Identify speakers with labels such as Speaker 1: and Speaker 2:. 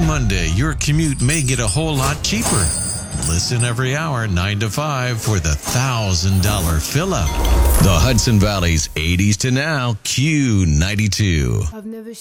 Speaker 1: Starting Monday, your commute may get a whole lot cheaper. Listen every hour, 9 to 5, for the $1,000 fill-up. The Hudson Valley's 80s to now, Q92.
Speaker 2: I've never